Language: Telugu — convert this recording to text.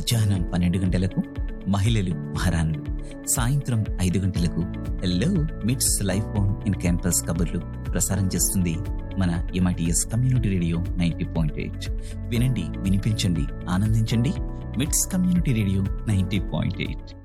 మధ్యాహ్నం 12 గంటలకు మహిళలు మహారాణులు, సాయంత్రం 5 గంటలకు హలో మిట్స్ లైఫ్ ఆన్ ఇన్ క్యాంపస్ కబుర్లు ప్రసారం చేస్తుంది మన MITS కమ్యూనిటీ రేడియో 90.8. వినండి, వినిపించండి, ఆనందించండి. మిట్స్ కమ్యూనిటీ రేడియో 90.8.